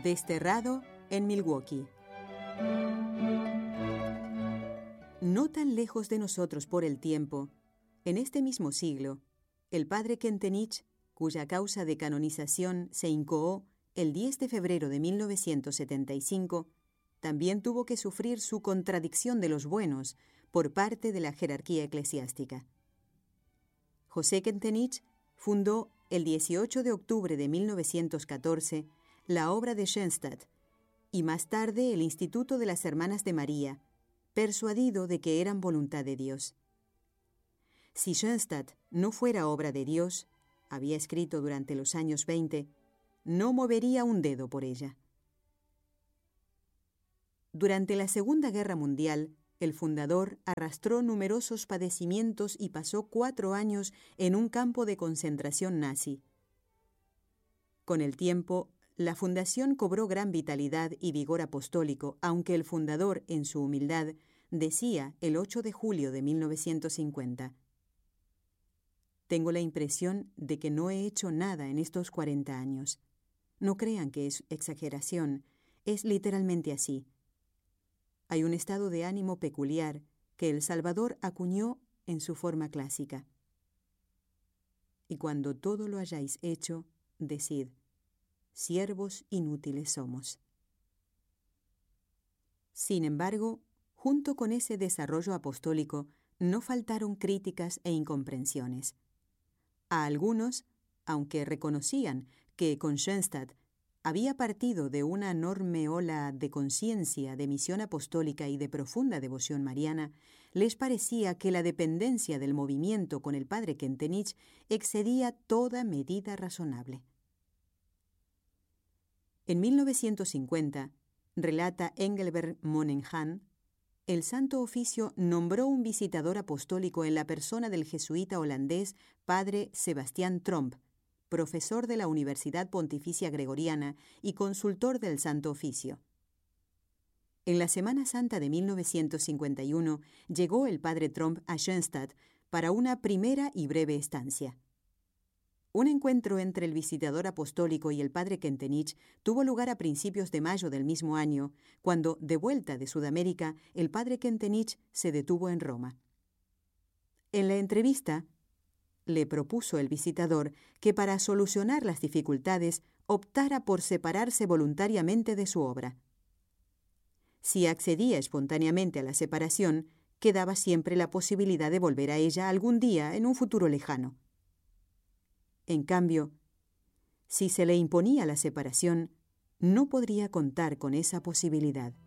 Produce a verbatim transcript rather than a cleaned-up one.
Desterrado en Milwaukee. No tan lejos de nosotros por el tiempo, en este mismo siglo, el padre Kentenich, cuya causa de canonización se incoó el diez de febrero de mil novecientos setenta y cinco, también tuvo que sufrir su contradicción de los buenos por parte de la jerarquía eclesiástica. José Kentenich fundó el dieciocho de octubre de mil novecientos catorce la obra de Schoenstatt y más tarde el Instituto de las Hermanas de María, persuadido de que eran voluntad de Dios. Si Schoenstatt no fuera obra de Dios, había escrito durante los años veinte, no movería un dedo por ella. Durante la Segunda Guerra Mundial, el fundador arrastró numerosos padecimientos y pasó cuatro años en un campo de concentración nazi. Con el tiempo, la fundación cobró gran vitalidad y vigor apostólico, aunque el fundador, en su humildad, decía el ocho de julio de mil novecientos cincuenta: «Tengo la impresión de que no he hecho nada en estos cuarenta años. No crean que es exageración, es literalmente así. Hay un estado de ánimo peculiar que el Salvador acuñó en su forma clásica. Y cuando todo lo hayáis hecho, decid: siervos inútiles somos». Sin embargo, junto con ese desarrollo apostólico, no faltaron críticas e incomprensiones. A algunos, aunque reconocían que con Schoenstatt había partido de una enorme ola de conciencia, de misión apostólica y de profunda devoción mariana, les parecía que la dependencia del movimiento con el padre Kentenich excedía toda medida razonable. En mil novecientos cincuenta, relata Engelbert Monenhan, el Santo Oficio nombró un visitador apostólico en la persona del jesuita holandés padre Sebastián Tromp, profesor de la Universidad Pontificia Gregoriana y consultor del Santo Oficio. En la Semana Santa de mil novecientos cincuenta y uno llegó el padre Tromp a Schoenstatt para una primera y breve estancia. Un encuentro entre el visitador apostólico y el padre Kentenich tuvo lugar a principios de mayo del mismo año, cuando, de vuelta de Sudamérica, el padre Kentenich se detuvo en Roma. En la entrevista, le propuso el visitador que para solucionar las dificultades optara por separarse voluntariamente de su obra. Si accedía espontáneamente a la separación, quedaba siempre la posibilidad de volver a ella algún día en un futuro lejano. En cambio, si se le imponía la separación, no podría contar con esa posibilidad.